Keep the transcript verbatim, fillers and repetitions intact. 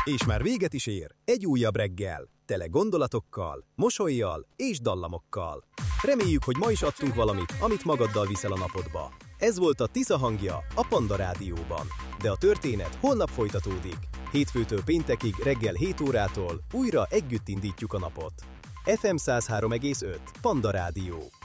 És már véget is ér egy újabb reggel, tele gondolatokkal, mosollyal és dallamokkal. Reméljük, hogy ma is adtunk valamit, amit magaddal viszel a napodba. Ez volt a Tisza hangja a Panda Rádióban. De a történet holnap folytatódik. Hétfőtől péntekig reggel hét órától újra együtt indítjuk a napot. ef em száz három egész öt Panda Rádió.